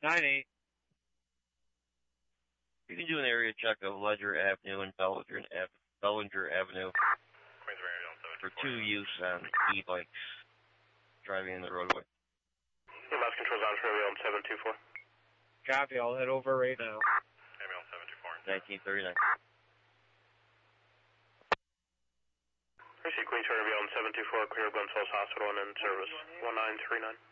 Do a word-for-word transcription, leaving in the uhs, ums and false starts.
nine eight. You can do an area check of Ledger Avenue and Bellinger, Ave- Bellinger Avenue for two use on e-bikes driving in the roadway. Mouse controls on for Avion seven two four. Copy, I'll head over right now. Avion seven two four. nineteen thirty-nine. Receive Queen Charter Avion seven two four, clear Glens Falls Hospital and in service one nine three nine.